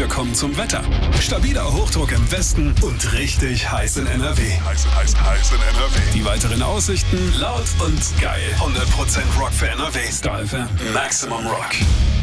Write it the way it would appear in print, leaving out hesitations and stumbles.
wir kommen zum Wetter. Stabiler Hochdruck im Westen und richtig heiß in NRW. Heiß in NRW. Die weiteren Aussichten laut und geil. 100% Rock für NRW. Star FM. Maximum Rock.